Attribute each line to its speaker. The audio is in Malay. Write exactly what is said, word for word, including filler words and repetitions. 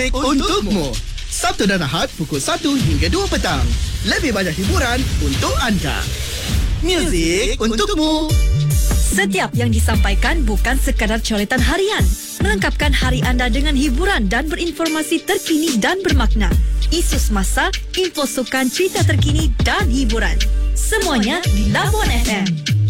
Speaker 1: Muzik untukmu. Sabtu dan Ahad pukul satu hingga dua petang. Lebih banyak hiburan untuk anda. Muzik untukmu.
Speaker 2: Setiap yang disampaikan bukan sekadar coretan harian, melengkapkan hari anda dengan hiburan dan berinformasi terkini dan bermakna. Isu semasa, info sukan, cerita terkini dan hiburan. Semuanya di Labuan F M.